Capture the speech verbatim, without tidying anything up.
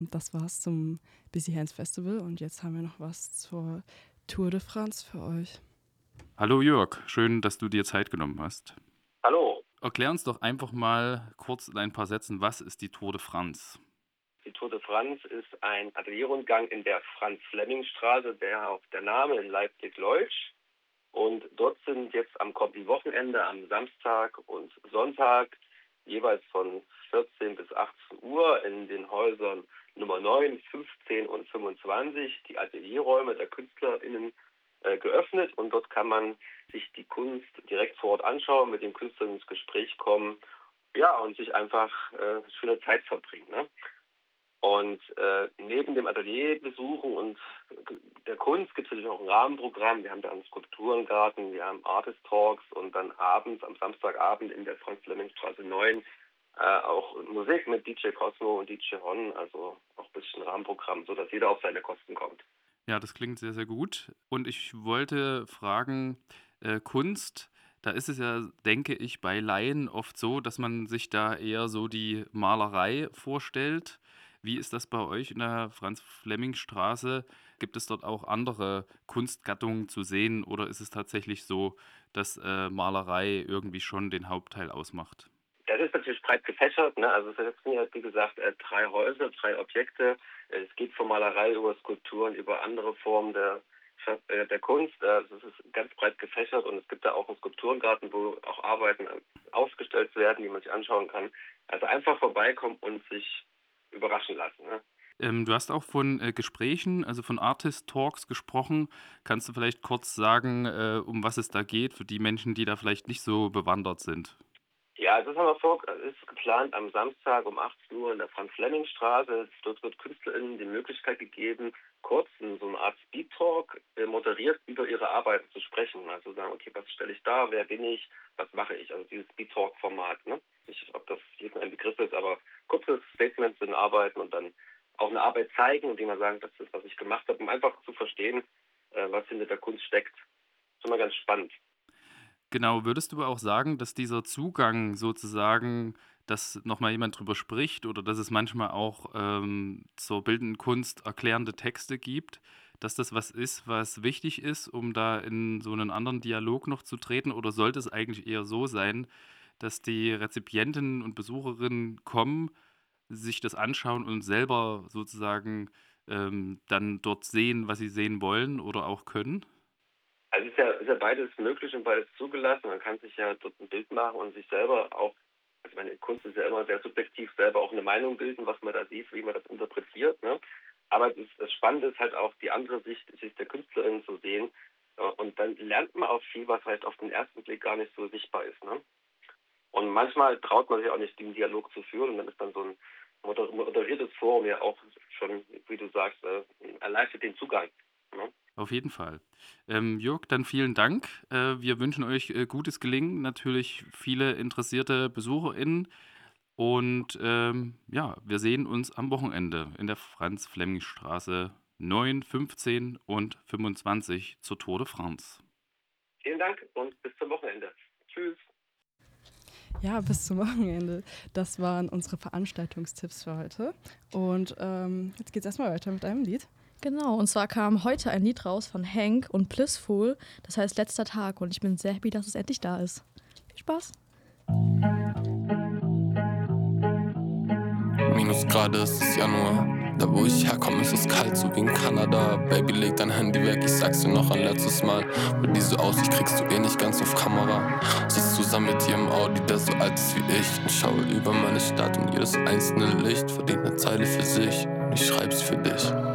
Das war's zum Busy Hands Festival und jetzt haben wir noch was zur Tour de France für euch. Hallo Jörg, schön, dass du dir Zeit genommen hast. Hallo. Erklär uns doch einfach mal kurz in ein paar Sätzen, was ist die Tour de France? Die Tour de France ist ein Atelierrundgang in der Franz-Flemming-Straße, der auch der Name in Leipzig-Leutsch. Und dort sind jetzt am kommenden Wochenende, am Samstag und Sonntag, jeweils von vierzehn bis achtzehn Uhr in den Häusern Nummer neun, fünfzehn und fünfundzwanzig die Atelierräume der KünstlerInnen äh, geöffnet. Und dort kann man sich die Kunst direkt vor Ort anschauen, mit den Künstlern ins Gespräch kommen, ja, und sich einfach äh, schöne Zeit verbringen, ne? Und äh, neben dem Atelierbesuchen und der Kunst gibt es natürlich auch ein Rahmenprogramm. Wir haben da einen Skulpturengarten, wir haben Artist Talks und dann abends, am Samstagabend in der Franz-Flemming-Straße neun äh, auch Musik mit D J Cosmo und D J Hon, also auch ein bisschen Rahmenprogramm, sodass jeder auf seine Kosten kommt. Ja, das klingt sehr, sehr gut. Und ich wollte fragen, äh, Kunst, da ist es ja, denke ich, bei Laien oft so, dass man sich da eher so die Malerei vorstellt. Wie ist das bei euch in der Franz-Flemming-Straße? Gibt es dort auch andere Kunstgattungen zu sehen oder ist es tatsächlich so, dass äh, Malerei irgendwie schon den Hauptteil ausmacht? Das ist natürlich breit gefächert, ne? Also es sind ja, wie gesagt, äh, drei Häuser, drei Objekte. Es geht von Malerei über Skulpturen, über andere Formen der, äh, der Kunst. Also es ist ganz breit gefächert und es gibt da auch einen Skulpturengarten, wo auch Arbeiten ausgestellt werden, die man sich anschauen kann. Also einfach vorbeikommen und sich überraschen lassen, ne? Ähm, du hast auch von äh, Gesprächen, also von Artist Talks gesprochen. Kannst du vielleicht kurz sagen, äh, um was es da geht, für die Menschen, die da vielleicht nicht so bewandert sind? Ja, das haben wir vor, es ist geplant am Samstag um achtzehn Uhr in der Franz-Flemming-Straße. Dort wird KünstlerInnen die Möglichkeit gegeben, kurz in so einer Art Speed-Talk äh, moderiert über ihre Arbeiten zu sprechen. Also sagen, okay, was stelle ich dar, wer bin ich, was mache ich? Also dieses Speed-Talk-Format, ne? Nicht, ob das jedem ein Begriff ist, aber kurze Statements in Arbeiten und dann auch eine Arbeit zeigen, indem man sagen, das ist, was ich gemacht habe, um einfach zu verstehen, äh, was hinter der Kunst steckt. Das ist immer ganz spannend. Genau, würdest du aber auch sagen, dass dieser Zugang sozusagen, dass nochmal jemand drüber spricht oder dass es manchmal auch ähm, zur bildenden Kunst erklärende Texte gibt, dass das was ist, was wichtig ist, um da in so einen anderen Dialog noch zu treten? Oder sollte es eigentlich eher so sein, dass die Rezipientinnen und Besucherinnen kommen, sich das anschauen und selber sozusagen ähm, dann dort sehen, was sie sehen wollen oder auch können? Also ist ja, ist ja beides möglich und beides zugelassen. Man kann sich ja dort ein Bild machen und sich selber auch, also meine Kunst ist ja immer sehr subjektiv, selber auch eine Meinung bilden, was man da sieht, wie man das interpretiert, ne? Aber das, das Spannende ist halt auch die andere Sicht, Sicht der Künstlerin zu sehen. Äh, Und dann lernt man auch viel, was vielleicht auf den ersten Blick gar nicht so sichtbar ist, ne? Und manchmal traut man sich auch nicht, den Dialog zu führen und dann ist dann so ein moder- moderiertes Forum ja auch schon, wie du sagst, äh, erleichtert den Zugang, ne? Auf jeden Fall. Ähm, Jörg, dann vielen Dank. Äh, wir wünschen euch äh, gutes Gelingen, natürlich viele interessierte BesucherInnen. Und ähm, ja, wir sehen uns am Wochenende in der Franz-Flemming-Straße neun, fünfzehn und fünfundzwanzig zur Tour de France. Vielen Dank und bis zum Wochenende. Tschüss. Ja, bis zum Wochenende. Das waren unsere Veranstaltungstipps für heute. Und ähm, jetzt geht's erstmal weiter mit einem Lied. Genau, und zwar kam heute ein Lied raus von Hank und Blissful, das heißt letzter Tag, und ich bin sehr happy, dass es endlich da ist. Viel Spaß! Minusgrade, es ist Januar. Da wo ich herkomme, ist es kalt, so wie in Kanada. Baby, leg dein Handy weg, ich sag's dir noch ein letztes Mal. Mit dieser Aussicht kriegst du eh nicht ganz auf Kamera. Sitzt zusammen mit dir im Audi, der so alt ist wie ich, und schaue über meine Stadt und jedes einzelne Licht verdient eine Zeile für sich. Und ich schreib's für dich.